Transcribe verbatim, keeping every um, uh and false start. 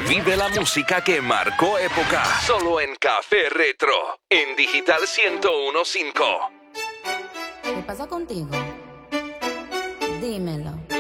Vive la música que marcó época. Solo en Café Retro. En Digital ciento uno punto cinco. ¿Qué pasa contigo? Dímelo.